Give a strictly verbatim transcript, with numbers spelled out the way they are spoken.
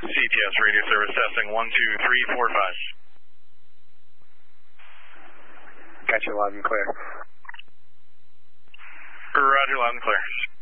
C T S radio service testing one two three four five. Got you loud and clear. Roger, loud and clear.